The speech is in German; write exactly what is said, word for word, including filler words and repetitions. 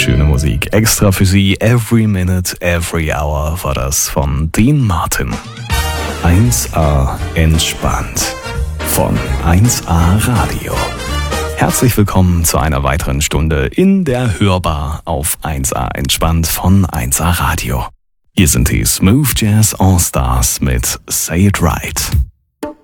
Schöne Musik extra für Sie. Every Minute, Every Hour war das von Dean Martin. eins A entspannt von eins A Radio. Herzlich willkommen zu einer weiteren Stunde in der Hörbar auf eins A entspannt von eins A Radio. Hier sind die Smooth Jazz All Stars mit Say It Right.